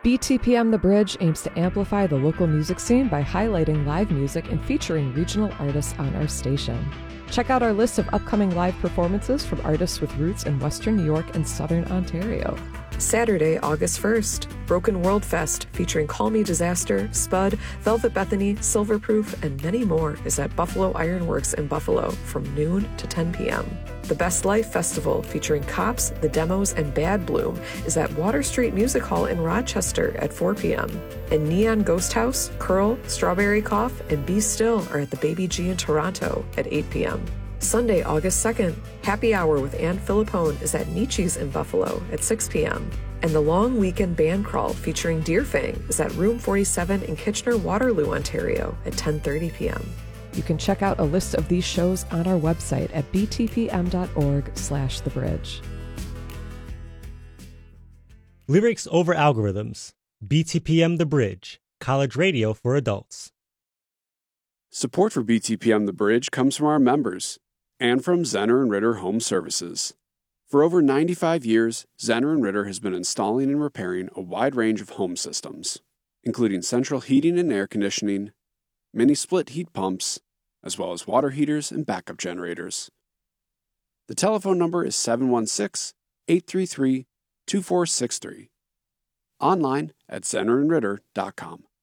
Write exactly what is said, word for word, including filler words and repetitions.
B T P M The Bridge aims to amplify the local music scene by highlighting live music and featuring regional artists on our station. Check out our list of upcoming live performances from artists with roots in Western New York and Southern Ontario. Saturday, August first, Broken World Fest featuring Call Me Disaster, Spud, Velvet Bethany, Silverproof, and many more is at Buffalo Ironworks in Buffalo from noon to ten p.m. The Best Life Festival featuring Cops, The Demos, and Bad Bloom is at Water Street Music Hall in Rochester at four p.m. And Neon Ghost House, Curl, Strawberry Cough, and Be Still are at the Baby G in Toronto at eight p.m. Sunday, August second, Happy Hour with Ann Philippone is at Nietzsche's in Buffalo at six p.m. And the Long Weekend Band Crawl featuring Deerfang is at Room forty-seven in Kitchener-Waterloo, Ontario at ten thirty p.m. You can check out a list of these shows on our website at b t p m dot org slash the bridge. Lyrics over algorithms. B T P M The Bridge. College radio for adults. Support for B T P M The Bridge comes from our members and from Zenner and Ritter Home Services. For over ninety-five years, Zenner and Ritter has been installing and repairing a wide range of home systems, including central heating and air conditioning, mini split heat pumps, as well as water heaters and backup generators. The telephone number is seven one six, eight three three, two four six three. Online at zenner and ritter dot com.